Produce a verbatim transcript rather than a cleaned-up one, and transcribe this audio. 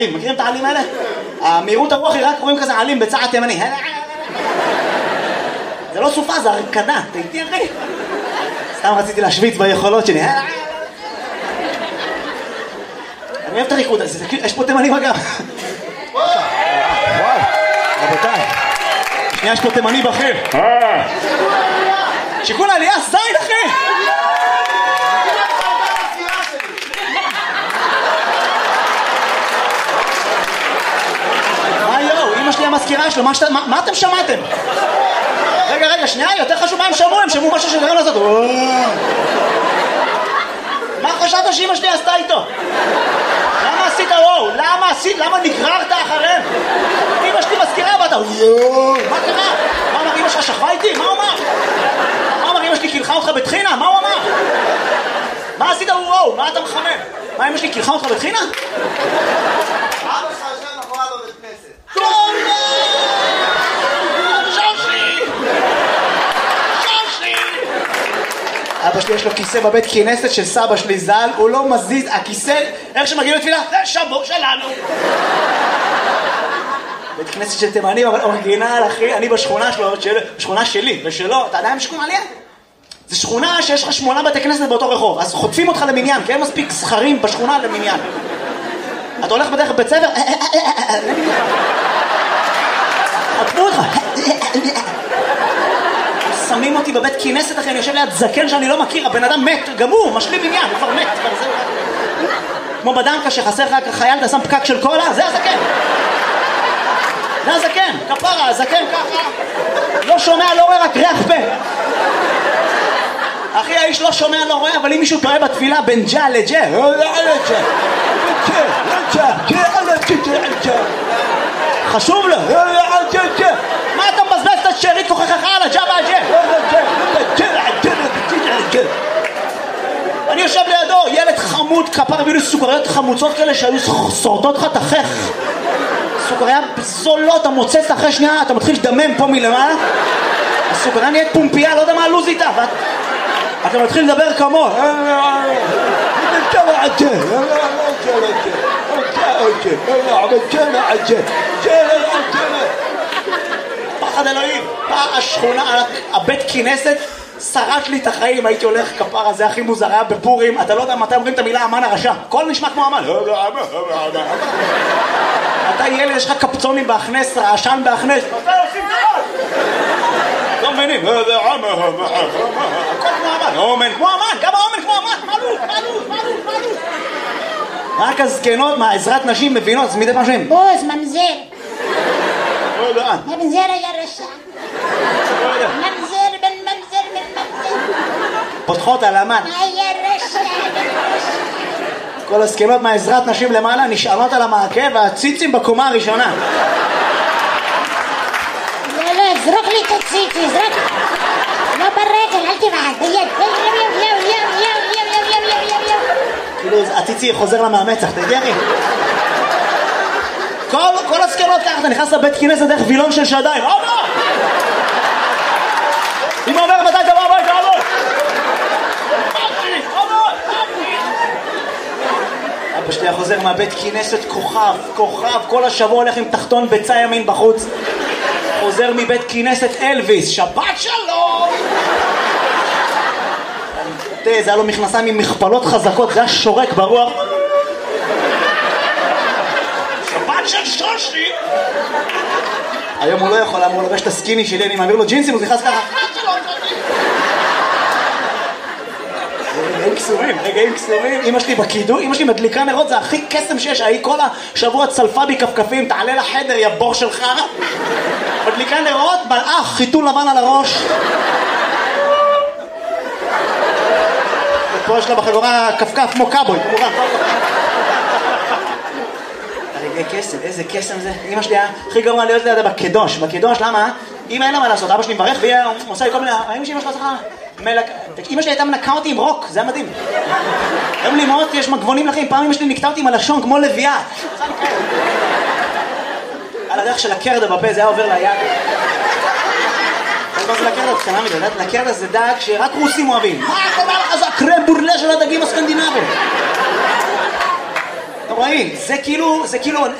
מכירים את העלים האלה? המהירות הרוח היא רק רואים כזה עלים בצעד תימני. זה לא סופה, זה הרקדה. תהייתי אחי. סתם רציתי להשוויץ ביכולות שלי. אני אוהב את הריקוד הזה, יש פה תימנים אגב. וואו, רבותיי. שנייה, יש פה תימני בכיר. שיקול העלייה, זין אחי! מה יואו, אמא שלי המזכירה שלו, מה אתם שמעתם? רגע, רגע, שנייה, יותר חשוב מה הם שמעו, הם שמעו משהו שדרם לעשות. מה חשבת שאמא שלי עשתה איתו? למה עשית וואו? למה עשית? למה נגררת אחריהם? אמא שלי מזכירה ואתה יואו, מה קרה? מה אמר אמא שלך שכבה איתי? מה הוא אמר? מה אמר אמא שלי קילחה אותך בתחינה? מה הוא אמר? מה עשית וואו? מה אתה מחמם? מה אמא שלי קילחה אותך בתחינה? אבא שלך יושב מאחוריו בבית כנסת. אבא שלי יש לו כיסא בבית כנסת של סבא שלי ז"ל, הוא לא מזיז, הכיסא, איך שמגיעים לתפילה? זה שבור שלנו. בית כנסת של תימנים, אבל אורגינל, אחי, אני בשכונה שלו, בשכונה שלי ושלו, אתה יודע מה שכונה עליה? זה שכונה שיש לך שמונה בתי כנסת באותו רחוב, אז חוטפים אותך למניין, כי אין מספיק זכרים בשכונה למניין. אתה הולך בדרך בית ספר, חטפו אותך. שמים אותי בבית כנסת אחרי, אני יושב ליד זקן שאני לא מכיר, הבן אדם מת, גם הוא, משלים עניין, הוא כבר מת, כבר זהו. כמו בדנקה שחסר לך חייל, אתה שם פקק של קולה, זה הזקן. זה הזקן, כפרה, הזקן ככה. לא שומע, לא רואה, רק ריח פה. אחי, האיש לא שומע, לא רואה, אבל אם מישהו טועה בתפילה בין ג'ה לג'ה, חשוב לו. מה אתה מבזבז את השארית כוחך על הג'ה והג'ה? אני יושב לידו, ילד חמוד, כפר בילו סוכריות חמוצות כאלה שהיו שורדות לך תחך. סוכריה זולות, אתה מוצץ אחרי שנייה, אתה מתחיל לדמם פה מלמעלה. הסוכריה נהיית פומפייה, לא יודע מה הלוז איתה. אתה מתחיל לדבר כמו פחד אלוהים. השכונה, הבית כנסת שרש לי את החיים. הייתי הולך כפר הזה הכי מוזר, היה בפורים, אתה לא יודע מתי אומרים את המילה אמן הרשע, הכל נשמע כמו אמן. אתה ילד, יש לך קפצונים בהכנס, רעשן בהכנס, מתי עושים דבר? לא מבינים, הכל כמו אמן, אומן כמו אמן, גם האומן כמו אמן, מעלו, מעלו, מעלו, מעלו. רק הזקנות מהעזרת נשים מבינות, אז מדי פעם שהם בוז, ממזר. ממזר היה רשע. ממזר בן ממזר בן ממזר. פותחות על אמן. היה רשע בן רשע. כל הזקנות מהעזרת נשים למעלה נשארות על המעקה והציצים בקומה הראשונה. לא, לא, זרוק לי את הציצי, זרוק. לא ברגל, אל תבעד, ביד. יו, יו, יו, יו, יו, יו, יו, יו, יו, יו, יו. כאילו הציצי חוזר למאמצח, תגיע לי. כל, כל הזקנות ככה, אתה נכנס לבית כנסת דרך וילון של שדיים. אבא! אמא אומר מתי תבוא הביתה, אבא! אבא שלי חוזר מהבית כנסת כוכב, כוכב, כל השבוע הולך עם תחתון ביצה ימין בחוץ. חוזר מבית כנסת אלוויס, שבת שלום! תראה, זה היה לו מכנסיים עם מכפלות חזקות, זה היה שורק ברוח. שבת של שושי! היום הוא לא יכול, אמור לבש את הסקיני שלי, אני מעביר לו ג'ינסים, הוא נכנס ככה. רגעים קסומים, רגעים קסומים. אמא שלי בקידו, אמא שלי מדליקה נרות, זה הכי קסם שיש. היא כל השבוע צלפה בי כפכפים, תעלה לחדר, יא בור שלך. מדליקה נרות, מלאך, חיתול לבן על הראש. ופה יש לה בחגורה כפכף כמו קאבוי, כמובן. רגעי קסם, איזה קסם זה. אמא שלי הכי גרוע להיות לידה בקדוש. בקדוש, למה? אמא אין לה מה לעשות, אבא שלי מברך והיא עושה לי כל מיני... אמא שאמא שלה צריכה... אמא שלי הייתה מנקה אותי עם רוק, זה היה מדהים. היום לימות יש מגבונים לכם, פעם אמא שלי נקטה אותי עם הלשון כמו לביאה. על הדרך של הקרדה בפה, זה היה עובר ליד. מה זה לקרדה? קטנה מדי, לקרדה זה דג שרק רוסים אוהבים. מה קורה לך? זה הקרם בורלה של הדגים הסקנדינביים. רועי, זה כאילו, זה כאילו,